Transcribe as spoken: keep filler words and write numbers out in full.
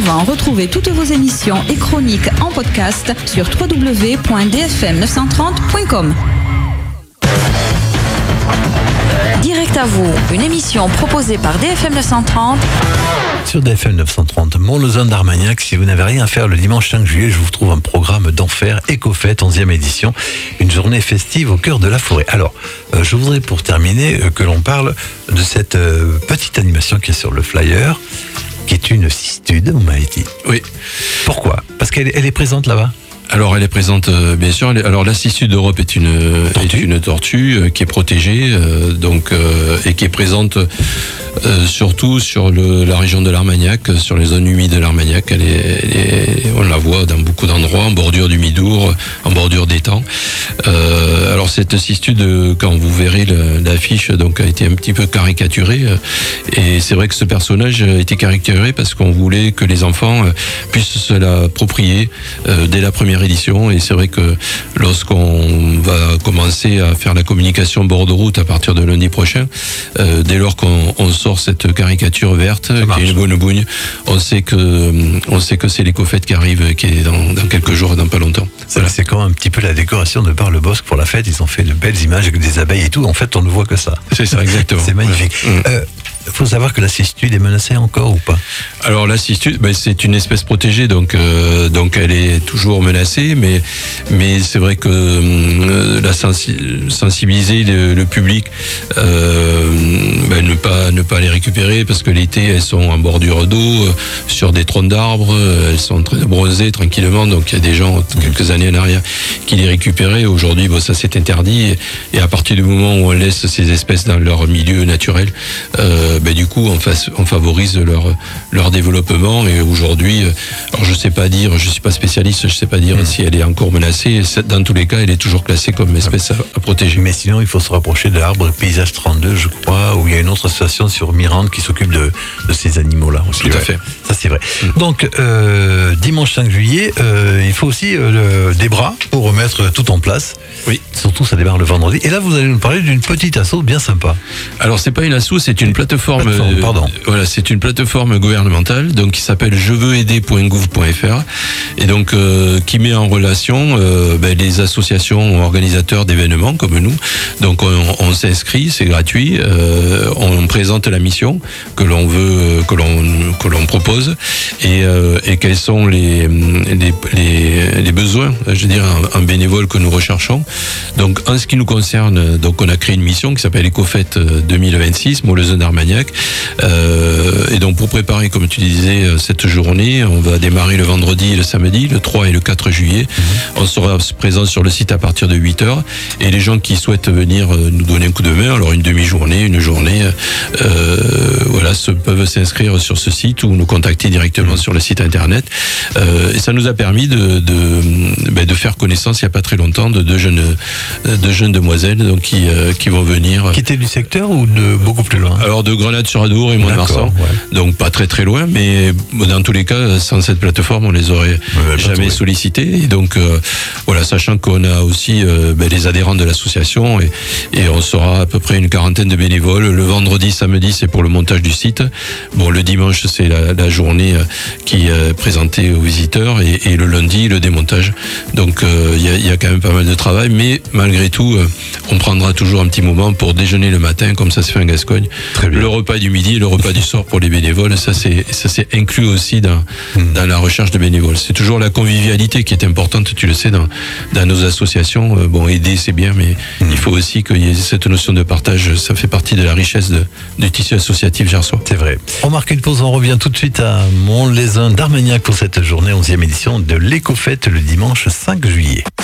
dorénavant retrouver toutes vos émissions et chroniques en podcast sur w w w point d f m neuf cent trente point com. Direct à vous, une émission proposée par D F M neuf cent trente. Sur D F M neuf cent trente, Mont-Lausanne d'Armagnac, si vous n'avez rien à faire le dimanche cinq juillet, je vous trouve un programme d'enfer, Éco-Fête, onzième édition, une journée festive au cœur de la forêt. Alors, euh, je voudrais pour terminer euh, que l'on parle de cette euh, petite animation qui est sur le flyer, qui est une cistude, vous m'avez dit. Oui. Pourquoi ? Parce qu'elle elle est présente là-bas ? Alors elle est présente, euh, bien sûr. Alors la cistude d'Europe est une tortue. est une tortue euh, qui est protégée, euh, donc euh, et qui est présente euh, surtout sur le, la région de l'Armagnac, sur les zones humides de l'Armagnac. Elle est, elle est, on la voit dans beaucoup d'endroits, en bordure du Midour, en bordure d'étangs. Euh, alors cette cistude, quand vous verrez le, l'affiche, donc a été un petit peu caricaturée. Et c'est vrai que ce personnage a été caricaturé parce qu'on voulait que les enfants puissent se l'approprier euh, dès la première édition, et c'est vrai que lorsqu'on va commencer à faire la communication bord de route à partir de lundi prochain, euh, dès lors qu'on on sort cette caricature verte qui est une bonne bougne, on sait que on sait que c'est l'éco-fête qui arrive, qui est dans, dans quelques jours et dans pas longtemps. Voilà. C'est quand même un petit peu la décoration de Bar-le-Bosc pour la fête. Ils ont fait de belles images avec des abeilles et tout. En fait, on ne voit que ça. C'est ça, exactement. C'est magnifique. Il euh, faut savoir que la cistude est menacée encore ou pas ? Alors la cistude, ben, c'est une espèce protégée, donc euh, donc elle est toujours menacée, mais mais c'est vrai que euh, la sensi- sensibiliser le, le public, euh, ben, ne pas ne pas les récupérer parce que l'été elles sont en bordure d'eau, euh, sur des troncs d'arbres, euh, elles sont très bronzées tranquillement, donc il y a des gens quelques années en arrière qui les récupéraient. Aujourd'hui, bon, ça c'est interdit, et, et à partir du moment où on laisse ces espèces dans leur milieu naturel, euh, ben, du coup on, fa- on favorise leur leur développement. Et aujourd'hui, alors je sais pas dire, je suis pas spécialiste, je sais pas dire mmh. si elle est encore menacée. Dans tous les cas, elle est toujours classée comme espèce à, à protéger. Mais sinon, il faut se rapprocher de l'arbre Paysage trente-deux, je crois, où il y a une autre association sur Mirande qui s'occupe de, de ces animaux-là aussi. Tout ouais. à fait. Ça, c'est vrai. Mmh. Donc, euh, dimanche cinq juillet, euh, il faut aussi euh, le, des bras pour remettre tout en place. Oui. Surtout, ça démarre le vendredi. Et là, vous allez nous parler d'une petite asso bien sympa. Alors, c'est pas une asso, c'est une plateforme. plateforme euh, pardon. Voilà, c'est une plateforme gouvernementale, donc qui s'appelle je veux aider point gouv point f r, et donc euh, qui met en relation euh, ben, les associations organisateurs d'événements comme nous. Donc, on, on s'inscrit, c'est gratuit. Euh, on présente la mission que l'on veut, que l'on que l'on propose, et, euh, et quels sont les les, les les besoins, je veux dire, en, en bénévole que nous recherchons. Donc, en ce qui nous concerne, donc on a créé une mission qui s'appelle Éco-Fête deux mille vingt-six, Mont-Lausanne d'Armagnac. Euh, et donc, pour préparer, comme tu disais, cette journée, on va démarrer le vendredi et le samedi, le trois et le quatre juillet. Mmh. On sera présent sur le site à partir de huit heures. Et les gens qui souhaitent venir nous donner un coup de main, alors une demi-journée, une journée, euh, voilà, se, peuvent s'inscrire sur ce site ou nous contacter directement mmh. sur le site internet. Euh, et ça nous a permis de, de, ben, de faire connaissance il n'y a pas très longtemps de deux jeunes, de jeunes demoiselles donc, qui, euh, qui vont venir. Qui étaient du secteur ou de beaucoup plus loin ? Alors de Grenade-sur-Adour et Mont-de-Marsan, ouais. Donc pas très très loin, mais dans tous les cas, sans cette plateforme, on les aurait ouais, jamais sollicités. Et donc euh, voilà, sachant qu'on a aussi euh, ben, les adhérents de l'association, et, et on sera à peu près une quarantaine de bénévoles. Le vendredi, samedi, c'est pour le montage du site. Bon, le dimanche, c'est la, la journée qui est présentée aux visiteurs, et, et le lundi, le démontage. Donc il euh, y, y a quand même pas mal de travail, mais malgré tout, euh, on prendra toujours un petit moment pour déjeuner le matin, comme ça se fait en Gascogne. Le repas du midi et le repas du soir pour les bénévoles, ça c'est ça c'est inclus aussi dans mmh. dans la recherche de bénévoles. C'est toujours la convivialité qui est importante, tu le sais, dans dans nos associations. Euh, bon, aider c'est bien, mais mmh. il faut aussi qu'il y ait cette notion de partage. Ça fait partie de la richesse de, du tissu associatif gersois. C'est vrai. On marque une pause, on revient tout de suite à Mont-Lausanne d'Armagnac pour cette journée onzième édition de l'Éco-Fête le dimanche cinq juillet.